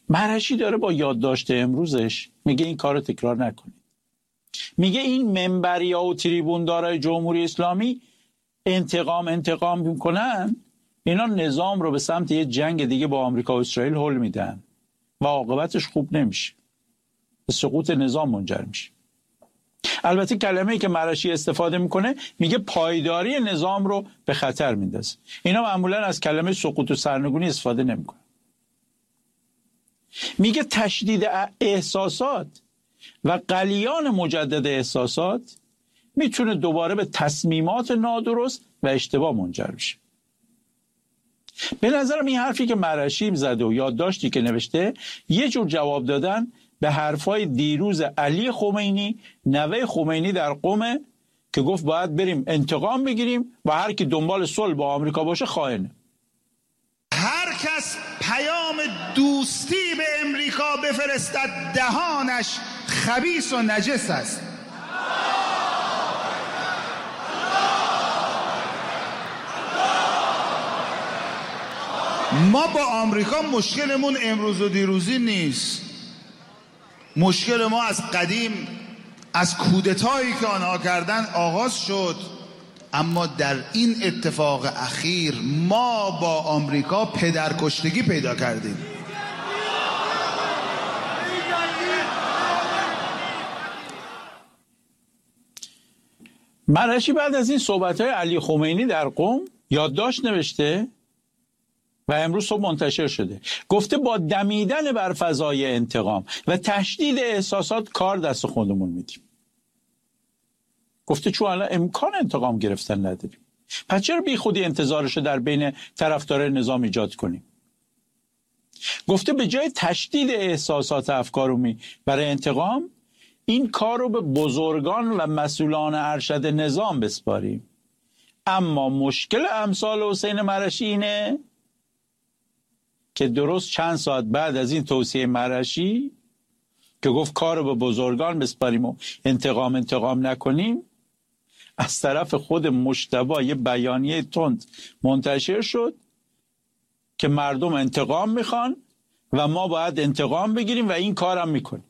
مرشی داره با یادداشت امروزش میگه این کارو تکرار نکنید. میگه این منبریا و تریبوندارای جمهوری اسلامی انتقام میکنن، اینا نظام رو به سمت یه جنگ دیگه با آمریکا و اسرائیل هل میدن و عاقبتش خوب نمیشه، به سقوط نظام منجر میشه. البته کلمه‌ای که مرشی استفاده میکنه میگه پایداری نظام رو به خطر میندازه. اینا معمولا از کلمه سقوط و سرنگونی استفاده نمیکنن. میگه تشدید احساسات و غلیان مجدد احساسات میتونه دوباره به تصمیمات نادرست و اشتباه منجر بشه. به نظرم این حرفی که مرشی زده و یادداشتی که نوشته یه جور جواب دادن به حرفای دیروز علی خمینی، نوه خمینی در قم، که گفت باید بریم انتقام بگیریم و هر کی دنبال صلح با آمریکا باشه خائنه. هر کس پیام دوستی به امریکا بفرستد دهانش خبیث و نجس است. ما با آمریکا مشکلمون امروز و دیروزی نیست. مشکل ما از قدیم، از کودتایی که آنها کردن آغاز شد. اما در این اتفاق اخیر ما با آمریکا پدرکشتگی پیدا کردیم. مرشی بعد از این صحبت‌های علی خمینی در قم یادداشت نوشته و امروز صبح منتشر شده. گفته با دمیدن بر فضای انتقام و تشدید احساسات کار دست خودمون میدیم. گفته چون الان امکان انتقام گرفتن نداریم، پس چرا بی خودی انتظارشو در بین طرفدار نظام ایجاد کنیم؟ گفته به جای تشدید احساسات افکار برای انتقام، این کار رو به بزرگان و مسئولان ارشد نظام بسپاریم. اما مشکل امثال حسین مرشی اینه که درست چند ساعت بعد از این توصیه مرشی که گفت کار رو به بزرگان بسپاریم و انتقام نکنیم، از طرف خود مجتبی یه بیانیه تند منتشر شد که مردم انتقام میخوان و ما باید انتقام بگیریم و این کارم میکنیم.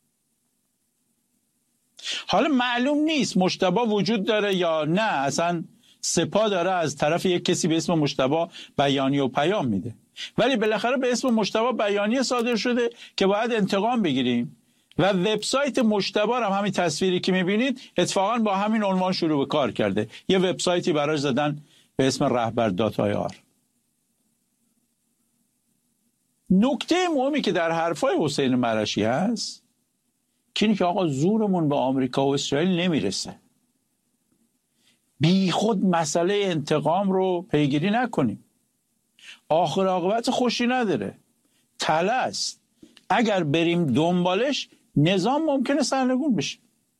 حالا معلوم نیست مجتبی وجود داره یا نه، اصلا سپاه داره از طرف یک کسی به اسم مجتبی بیانیه و پیام میده، ولی بالاخره به اسم مجتبی بیانیه صادر شده که باید انتقام بگیریم و وبسایت مجتبی هم همین تصویری که میبینید اتفاقا با همین عنوان شروع به کار کرده. یه وبسایتی براش زدن به اسم رهبر.ir. نکته مهمی که در حرفای حسین مرشی هست که اینه که آقا زورمون به آمریکا و اسرائیل نمیرسه، بی خود مسئله انتقام رو پیگیری نکنیم، آخر عاقبت خوشی نداره، تله است. اگر بریم دنبالش نظام ممکنه سرنگون بشه.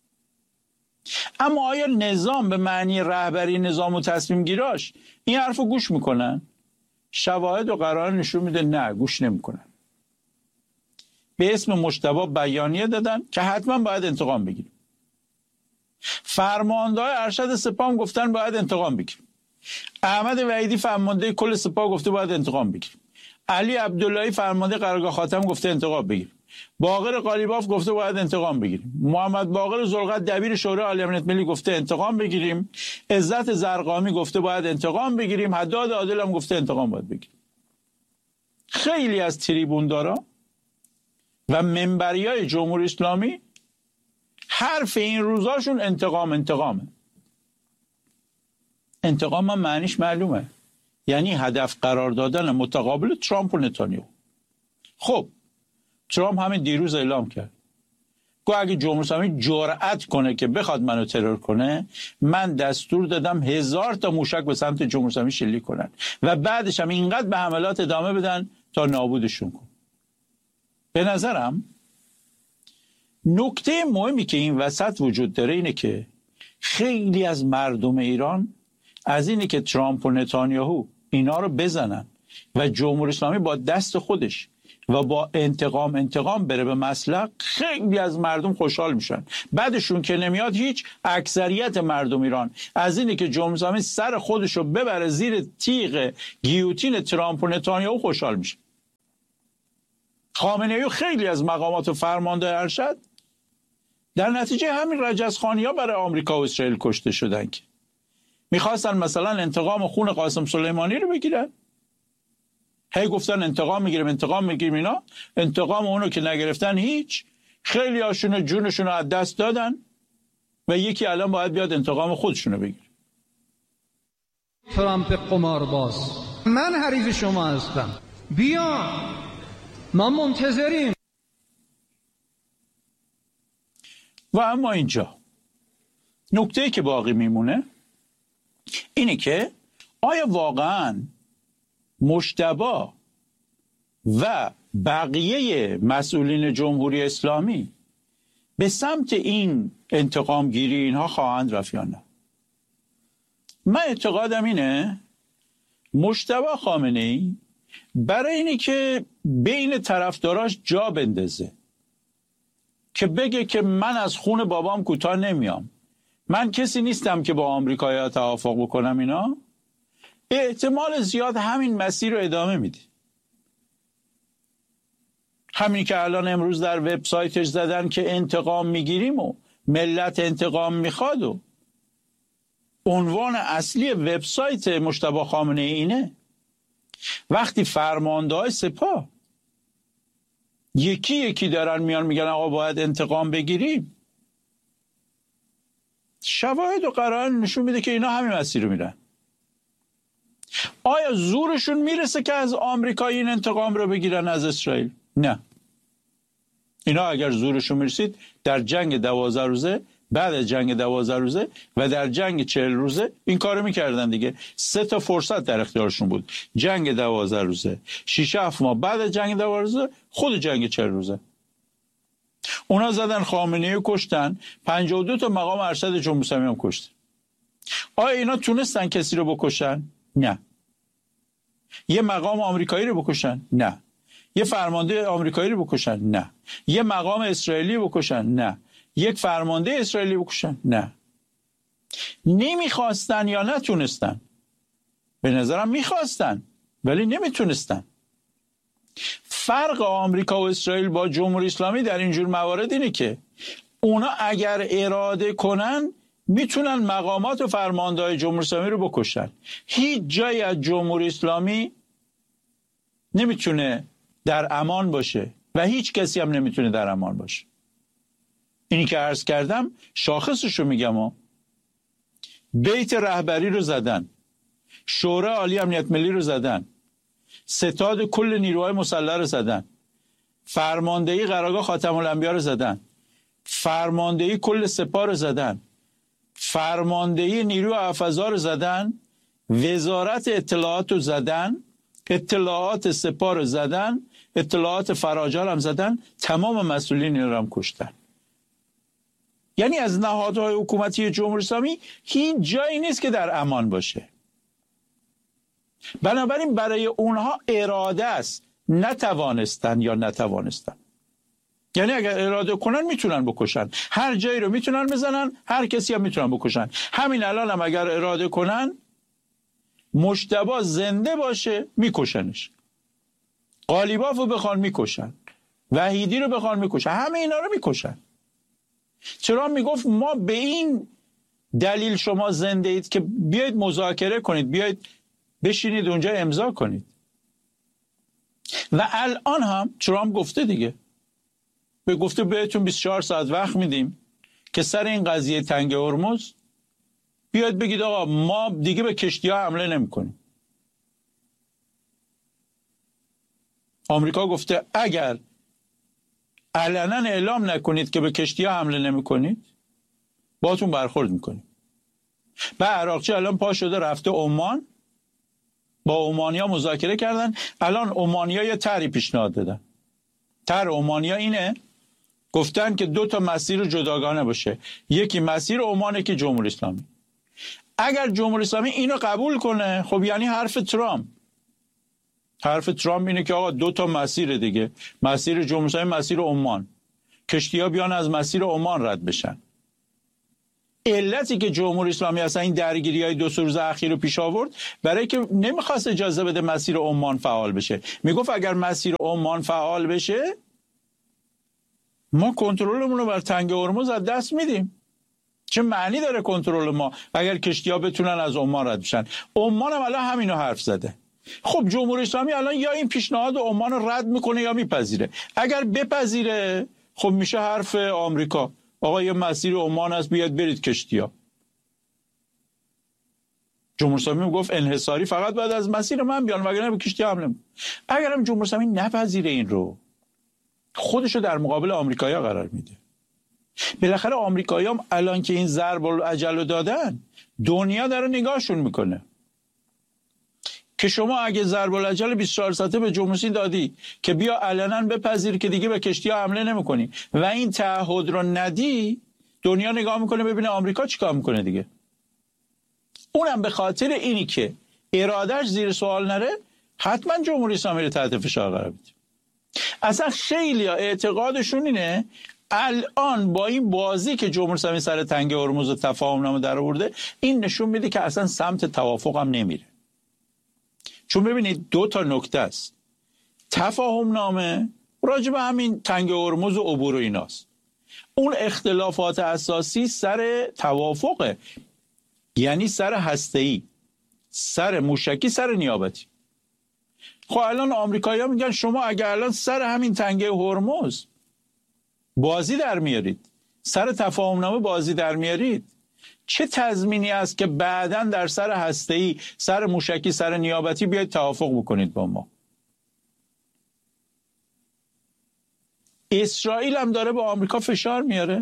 اما آیا نظام به معنی رهبری نظام و تصمیم گیراش این حرفو گوش میکنن؟ شواهد و قرائن نشون میده نه، گوش نمیکنن. به اسم مجتبی بیانیه دادن که حتما باید انتقام بگیریم. فرماندهای ارشد سپاه گفتن باید انتقام بگیریم. احمد وحیدی فرمانده کل سپاه گفته باید انتقام بگیریم. علی عبداللهی فرمانده قرارگاه خاتم گفته انتقام بگیریم. باقر قالیباف گفته باید انتقام بگیریم. محمد باقر ذوالقرد دبیر شورای عالی امنیت ملی گفته انتقام بگیریم. عزت زرقامی گفته باید انتقام بگیریم. حداد عادل هم گفته انتقام باید بگیریم. خیلی از تریبوندارا و منبریای جمهوری اسلامی حرف این روزاشون انتقامه. انتقام هم معنیش معلومه، یعنی هدف قرار دادن متقابل ترامپ و نتانیاهو. خب ترامپ همین دیروز اعلام کرد، گفت اگه جمهوری اسلامی جرأت کنه که بخواد منو ترور کنه، من دستور دادم 1000 تا موشک به سمت جمهوری اسلامی شلیک کنن و بعدش هم اینقدر به حملات ادامه بدن تا نابودشون کن. به نظرم نکته مهمی که این وسط وجود داره اینه که خیلی از مردم ایران از اینه که ترامپ و نتانیاهو اینا رو بزنن و جمهوری اسلامی با دست خودش و با انتقام بره به مسلخ، خیلی از مردم خوشحال میشن. بعدشون که نمیاد هیچ، اکثریت مردم ایران از اینه که جمهوری اسلامی سر خودش رو ببره زیر تیغ گیوتین ترامپ و نتانیاهو خوشحال میشن. خامنه‌ای خیلی از مقامات و فرمانده ارشد در نتیجه همین رجزخانی‌ها برای آمریکا و اسرائیل کشته شدن که میخواستن مثلا انتقام خون قاسم سلیمانی رو بگیرن. هی گفتن انتقام میگیریم اینا انتقام اونو که نگرفتن هیچ. خیلی هاشون جونشون رو از دست دادن و یکی الان باید بیاد انتقام خودشونو بگیره. ترامپ قمارباز، من حریف شما هستم، بیا ما منتظریم. و اما اینجا نکته‌ای که باقی میمونه اینه که آیا واقعاً مجتبی و بقیه مسئولین جمهوری اسلامی به سمت این انتقام گیری اینها خواهند رفت یا نه؟ من اعتقادم اینه مجتبی خامنه‌ای برای اینی که بین طرفداراش جا بندازه که بگه که من از خون بابام کوتاه نمیام، من کسی نیستم که با آمریکایی‌ها توافق بکنم، اینا احتمال زیاد همین مسیر رو ادامه میده. همین که الان امروز در وبسایتش زدن که انتقام میگیریم و ملت انتقام میخواد و عنوان اصلی وبسایت مجتبی خامنه‌ای اینه. وقتی فرمانده‌های سپاه یکی دارن میان میگن آقا باید انتقام بگیریم، شواهد و قرائن نشون میده که اینا همین مسیر رو میرن. آیا زورشون میرسه که از آمریکا این انتقام رو بگیرن از اسرائیل؟ نه. اینا اگر زورشون میرسید در جنگ 12 روزه، بعد از جنگ 12 روزه و در جنگ 40 روزه این کارو میکردن دیگه. 3 تا فرصت در اختیارشون بود: جنگ 12 روزه، 6-7 ماه بعد از جنگ 12 روزه، خود جنگ 40 روزه. اونا زدن خامنه‌ای رو کشتن، 52 تا مقام ارشد جمهوری اسلامی هم کشتن. آیا اینا تونستن کسی رو بکشن؟ نه. یه مقام آمریکایی رو بکشن؟ نه. یه فرمانده آمریکایی رو بکشن؟ نه. یه مقام اسرائیلی بکشن؟ نه. یک فرمانده اسرائیلی بکشن؟ نه. نمیخواستن یا نتونستن؟ به نظرم میخواستن ولی نمیتونستن. فرق آمریکا و اسرائیل با جمهوری اسلامی در اینجور موارد اینه که اونا اگر اراده کنن میتونن مقامات و فرمانده‌های جمهوری اسلامی رو بکشن. هیچ جایی از جمهوری اسلامی نمیتونه در امان باشه و هیچ کسی هم نمیتونه در امان باشه. اینی که عرض کردم شاخصش رو میگم بیت رهبری رو زدن، شورای عالی امنیت ملی رو زدن، ستاد کل نیروهای مسلح رو زدن، فرماندهی قرارگاه خاتم الانبیا رو زدن، فرماندهی کل سپاه رو زدن، فرماندهی نیروی حفظا رو زدن، وزارت اطلاعات رو زدن، اطلاعات سپاه رو زدن، اطلاعات فراجال هم زدن، تمام مسئولین رو هم کشتن. یعنی از نهادهای حکومتی جمهوری اسلامی هیچ جایی نیست که در امان باشه. بنابراین برای اونها اراده است، نتوانستن. یعنی اگر اراده کنن میتونن بکشن، هر جایی رو میتونن بزنن، هر کسی هم میتونن بکشن. همین الان هم اگر اراده کنن مجتبی زنده باشه میکشنش، قالیباف رو بخوان میکشن، وحیدی رو بخوان میکشن، همه اینا رو میکشن. چرا میگفت ما به این دلیل شما زنده اید که بیایید مذاکره کنید، بیایید بشینید اونجا امضا کنید. و الان هم ترامپ گفته دیگه، گفته بهتون 24 ساعت وقت میدیم که سر این قضیه تنگ هرمز بیاید بگید آقا ما دیگه به کشتی‌ها حمله نمی‌کنیم. آمریکا گفته اگر علنا اعلام نکنید که به کشتی‌ها حمله نمی‌کنید باهاتون برخورد می‌کنیم. و عراقچی الان پا شده رفته عمان، با عمانی‌ها مذاکره کردن. الان عمانی‌ها یه طرحی پیشنهاد دادن. طرح عمانی‌ها اینه، گفتن که 2 تا مسیر جداگانه باشه، یکی مسیر عمان، یکی جمهوری اسلامی. اگر جمهوری اسلامی اینو قبول کنه خب یعنی حرف ترامپ اینه که آقا 2 تا مسیر دیگه، مسیر جمهوری اسلامی، مسیر عمان، کشتی‌ها بیان از مسیر عمان رد بشن. علتی که جمهوری اسلامی اصلا این درگیری‌های 2 روز اخیر رو پیش آورد برای که نمیخواست اجازه بده مسیر عمان فعال بشه. میگفت اگر مسیر عمان فعال بشه ما کنترلمون رو بر تنگه هرمز از دست میدیم. چه معنی داره کنترل ما اگر کشتی‌ها بتونن از عمان رد بشن؟ عمان هم الان همینو حرف زده. خب جمهوری اسلامی الان یا این پیشنهاد عمان رو رد میکنه یا میپذیره. اگر بپذیره خب میشه حرف آمریکا، آقا یه مسیر عمان هست بیاد برید کشتی‌ها. جمهوری اسلامی میگفت انحصاری فقط بعد از مسیر من بیان وگرنه به کشتی حمله می‌کنم. اگرم جمهوری اسلامی نپذیره این رو، خودشو در مقابل آمریکایی‌ها قرار میده. بالاخره آمریکایی‌ها الان که این ضرب العجل دادن دنیا داره نگاهشون میکنه که شما اگه ضرب العجل 24 ساعته به جمهوری اسلامی دادی که بیا علنا بپذیر که دیگه به کشتی‌ها حمله نمی‌کنی و این تعهد رو ندی، دنیا نگاه میکنه ببینه آمریکا چیکار میکنه دیگه. اونم به خاطر اینی که ارادهش زیر سوال نره حتما جمهوری اسلامی رو تحت فشار قرار بده. اصلا خیلی اعتقادشون اینه الان با این بازی که جمهوری اسلامی سر تنگه هرمز و تفاهم نامه در آورده این نشون میده که اصلا سمت توافق هم نمیره. چون ببینید 2 تا نکته است. تفاهم نامه راجع به همین تنگه هرمز و عبور و ایناست. اون اختلافات اساسی سر توافقه، یعنی سر هسته‌ای، سر موشکی، سر نیابتی. خب الان آمریکایی‌ها میگن شما اگر الان سر همین تنگه هرمز بازی در میارید، سر تفاهم نامه بازی در میارید، چه تضمینی است که بعداً در سر هسته‌ای، سر موشکی، سر نیابتی بیاید توافق بکنید با ما؟ اسرائیل هم داره به آمریکا فشار میاره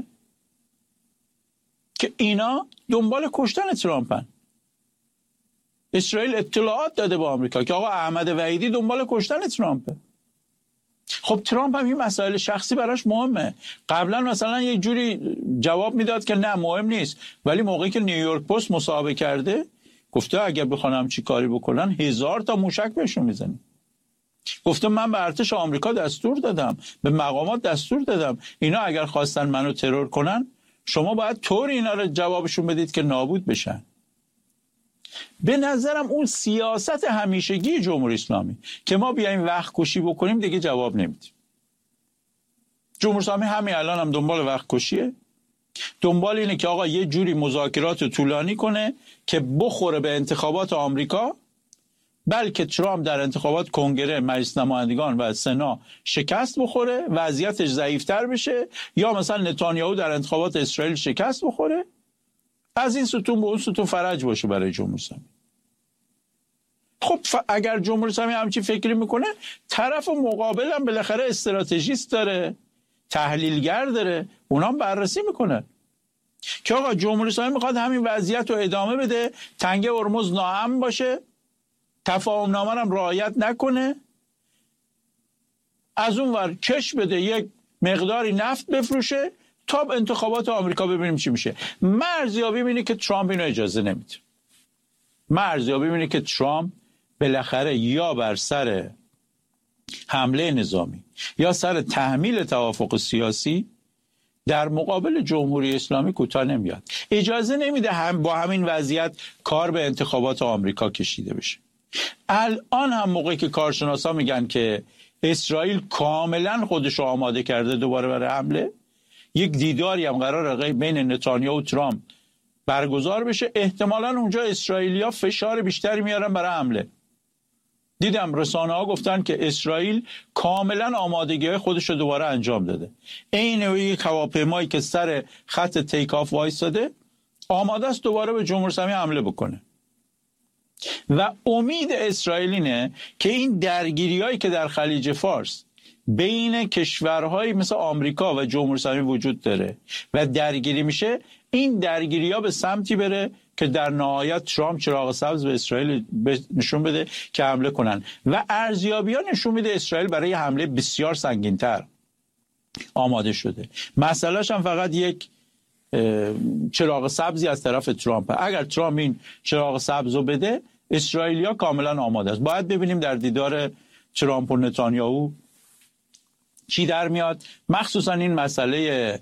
که اینا دنبال کشتن ترامپن. اسرائیل اطلاعات داده به آمریکا که آقا احمد وحیدی دنبال کشتن ترامپه. خب ترامپ هم این مسائل شخصی براش مهمه. قبلا مثلا یه جوری جواب میداد که نه مهم نیست، ولی موقعی که نیویورک پست مصاحبه کرده گفته اگر بخوام چی کاری بکنن 1000 تا موشک بهشون میزنیم. گفته من به ارتش آمریکا دستور دادم، به مقامات دستور دادم، اینا اگر خواستن منو ترور کنن شما باید طور اینا رو جوابشون بدید که نابود بشن. به نظرم اون سیاست همیشگی جمهوری اسلامی که ما بیایم وقت کشی بکنیم دیگه جواب نمیدیم. جمهوری اسلامی همین الان هم دنبال وقت کشیه، دنبال اینه که آقا یه جوری مذاکرات طولانی کنه که بخوره به انتخابات آمریکا، بلکه ترامپ در انتخابات کنگره، مجلس نمایندگان و سنا شکست بخوره، وضعیتش ضعیف‌تر بشه، یا مثلا نتانیاهو در انتخابات اسرائیل شکست بخوره، از این ستون به اون ستون فرج باشه برای جمهوری اسلامی. خب اگر جمهوری اسلامی همچین فکری میکنه، طرف مقابل هم بالاخره استراتژیست داره، تحلیلگر داره، اونا هم بررسی میکنه که آقا جمهوری اسلامی میخواد همین وضعیت رو ادامه بده، تنگه هرمز ناامن باشه، تفاهم نامه هم رعایت نکنه، از اون ور کش بده یک مقداری نفت بفروشه تا انتخابات آمریکا ببینیم چی میشه. ارزیابی اینه که ترامپ اینو اجازه نمیده. ارزیابی اینه که ترامپ بالاخره یا بر سر حمله نظامی یا سر تحمیل توافق سیاسی در مقابل جمهوری اسلامی کوتاه نمیاد. اجازه نمیده هم با همین وضعیت کار به انتخابات آمریکا کشیده بشه. الان هم موقعی که کارشناسا میگن که اسرائیل کاملا خودش رو آماده کرده دوباره برای حمله، یک دیداری هم قراره بین نتانیاهو و ترامپ برگزار بشه، احتمالاً اونجا اسرائیلیا فشار بیشتری میارن برای حمله. دیدم رسانه‌ها گفتن که اسرائیل کاملا آمادگی خودش رو دوباره انجام داده. عین یک هواپیمایی که سر خط تیک آف وایساده آماده است دوباره به جمهوری اسلامی حمله بکنه. و امید اسرائیل اینه که این درگیریایی که در خلیج فارس بین کشورهای مثل آمریکا و جمهوری اسلامی وجود داره و درگیری میشه، این درگیری‌ها به سمتی بره که در نهایت ترامپ چراغ سبز به اسرائیل نشون بده که حمله کنن و ارزیابی‌ها نشون میده اسرائیل برای حمله بسیار سنگین‌تر آماده شده. مسئله‌اش هم فقط یک چراغ سبزی از طرف ترامپ. اگر ترامپ این چراغ سبز رو بده، اسرائیلیا کاملا آماده است. باید ببینیم در دیدار ترامپ و نتانیاهو چی در میاد، مخصوصا این مسئله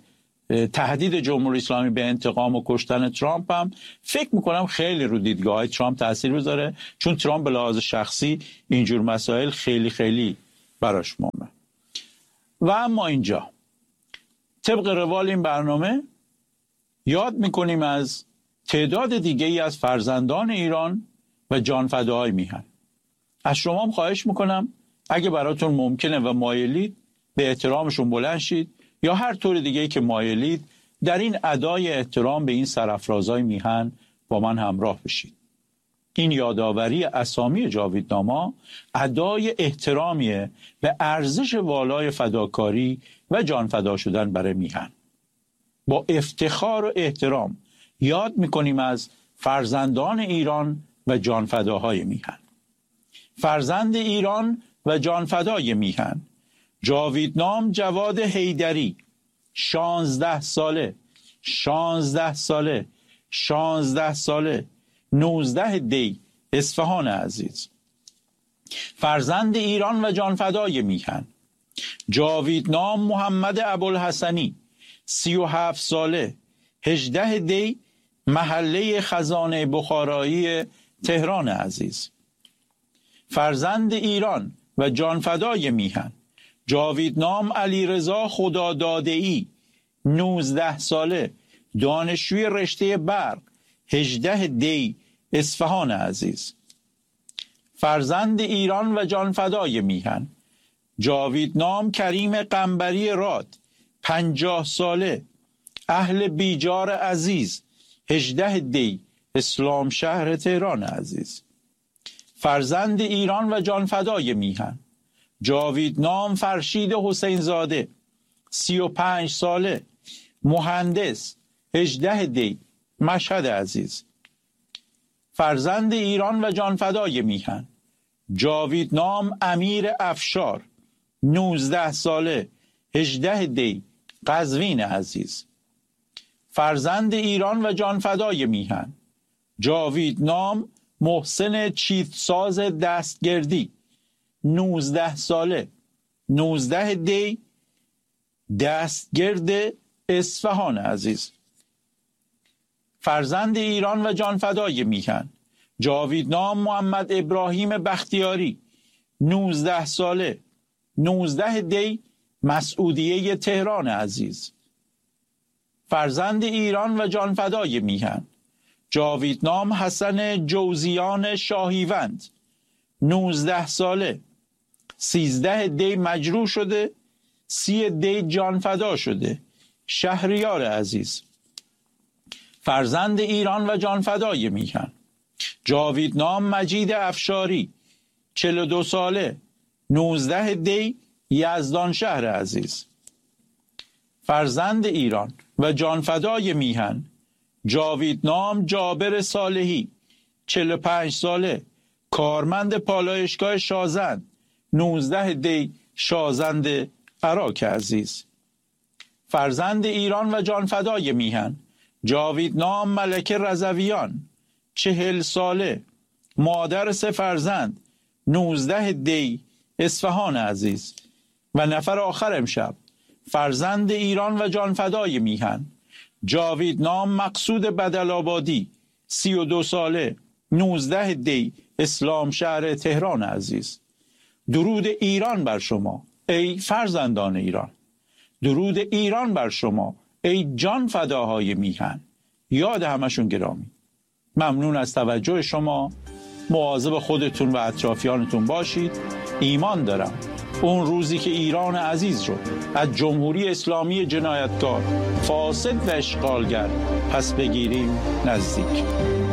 تهدید جمهوری اسلامی به انتقام و کشتن ترامپ هم فکر میکنم خیلی رو دیدگاه ترامپ تاثیر بذاره، چون ترامپ به لحاظ شخصی اینجور مسائل خیلی خیلی براش مهمه. و اما اینجا طبق روال این برنامه یاد میکنیم از تعداد دیگه ای از فرزندان ایران و جانفداهای میهن. از شما هم خواهش میکنم اگه براتون ممکنه و مایلید به احترامشون بلند شید، یا هر طور دیگه ای که مایلید در این ادای احترام به این سرافرازای میهن با من همراه بشید. این یادآوری اسامی جاویدنامه‌ها ادای احترامیه به ارزش والای فداکاری و جان فدا شدن برای میهن. با افتخار و احترام یاد میکنیم از فرزندان ایران و جان فداهای میهن. فرزند ایران و جان فدای میهن جاویدنام جواد حیدری، 16 ساله 19 دی اصفهان عزیز. فرزند ایران و جانفدای میهن جاویدنام محمد ابوالحسنی، 37 ساله 18 دی محله خزانه بخارایی تهران عزیز. فرزند ایران و جانفدای میهن جاویدنام علیرضا خداداده‌ای، 19 ساله دانشجوی رشته برق، 18 دی اصفهان عزیز. فرزند ایران و جانفدای میهن جاویدنام کریم قنبری راد، 50 ساله اهل بیجار عزیز، 18 دی اسلام شهر تهران عزیز. فرزند ایران و جانفدای میهن جاویدنام فرشید حسین زاده، 35 ساله مهندس، 18 دی مشهد عزیز. فرزند ایران و جانفدای میهن جاویدنام امیر افشار، 19 ساله 18 دی قزوین عزیز. فرزند ایران و جانفدای میهن جاویدنام محسن چیتساز دستگردی، 19 ساله 19 دی دستگرد اصفهان عزیز. فرزند ایران و جانفدای میهن جاویدنام محمد ابراهیم بختیاری، 19 ساله 19 دی مسعودیه تهران عزیز. فرزند ایران و جانفدای میهن جاویدنام حسن جوزیان شاهیوند، 19 ساله 13 دی مجروح شده، 30 دی جانفدا شده، شهریار عزیز. فرزند ایران و جانفدای میهن جاویدنام مجید افشاری، 42 ساله 19 دی یزدان شهر عزیز. فرزند ایران و جانفدای میهن جاویدنام جابر صالحی، 45 ساله کارمند پالایشگاه شازند، 19 دی شازند عراق عزیز. فرزند ایران و جانفدای میهن جاویدنام ملکه رضویان، 40 ساله مادر 3 فرزند، 19 دی اصفهان عزیز. و نفر آخر امشب فرزند ایران و جانفدای میهن جاویدنام مقصود بدل‌آبادی، 32 ساله 19 دی اسلام شهر تهران عزیز. درود ایران بر شما ای فرزندان ایران، درود ایران بر شما ای جان فداهای میهن. یاد همشون گرامی. ممنون از توجه شما. مواظب خودتون و اطرافیانتون باشید. ایمان دارم اون روزی که ایران عزیز رو از جمهوری اسلامی جنایتکار، فاسد و اشغالگر پس بگیریم نزدیک.